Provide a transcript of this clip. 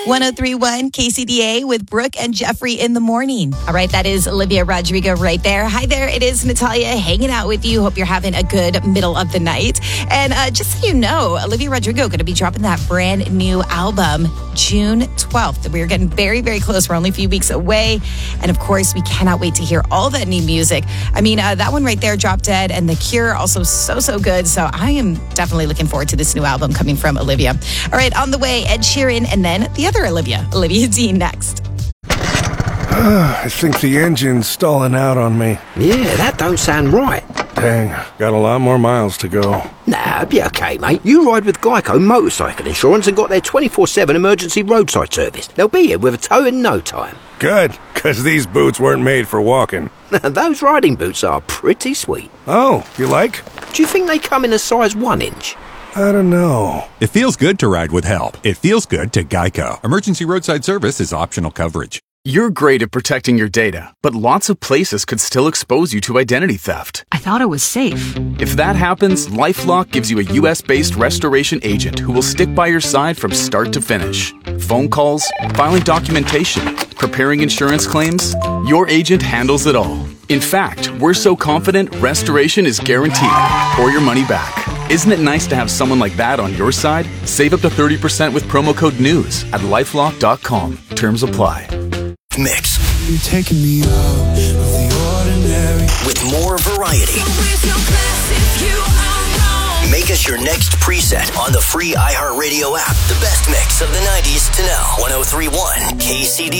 103.1 KCDA with Brooke and Jeffrey in the morning. All right, that is Olivia Rodrigo right there. Hi there, it is Natalia hanging out with you. Hope you're having a good middle of the night. And just so you know, Olivia Rodrigo going to be dropping that brand new album June 12th. We're getting very, very close. We're only a few weeks away. And of course, we cannot wait to hear all that new music. I mean, that one right there, Drop Dead, and The Cure, also so good. So I am definitely looking forward to this new album coming from Olivia. All right, on the way, Ed Sheeran, and then the other Olivia Dean next. I think the engine's stalling out on me. Yeah, that don't sound right. Dang, got a lot more miles to go. Nah, be okay, mate. You ride with Geico Motorcycle Insurance and got their 24/7 emergency roadside service. They'll be here with a tow in no time. Good, because these boots weren't made for walking. Those riding boots are pretty sweet. Oh, you like? Do you think they come in a size 1 inch? I don't know. It feels good to ride with help. It feels good to Geico. Emergency roadside service is optional coverage. You're great at protecting your data, but lots of places could still expose you to identity theft. I thought it was safe. If that happens, LifeLock gives you a US-based restoration agent who will stick by your side from start to finish. Phone calls, filing documentation, preparing insurance claims, your agent handles it all. In fact, we're so confident restoration is guaranteed or your money back. Isn't it nice to have someone like that on your side? Save up to 30% with promo code NEWS at lifelock.com. Terms apply. Mix. You're taking me out of the ordinary. With more variety. Make us your next preset on the free iHeartRadio app. The best mix of the 90s to now. 103.1 KCD.